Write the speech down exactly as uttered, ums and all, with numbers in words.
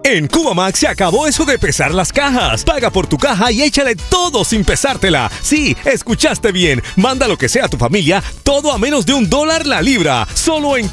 En Cubamax se acabó eso de pesar las cajas. Paga por tu caja y échale todo sin pesártela. Sí, escuchaste bien. Manda lo que sea a tu familia, todo a menos de un dólar la libra. Solo en